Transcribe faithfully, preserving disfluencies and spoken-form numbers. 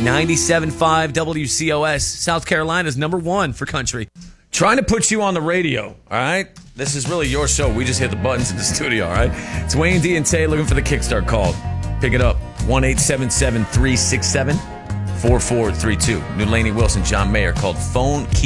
ninety-seven point five W C O S, South Carolina's number one for country. Trying to put you on the radio, all right? This is really your show. We just hit the buttons in the studio, all right? It's Wayne D and Tay looking for the Kickstart call. Pick it up. one eight seven seven, three six seven, four four three two. New Laney Wilson, John Mayer called Phone Key.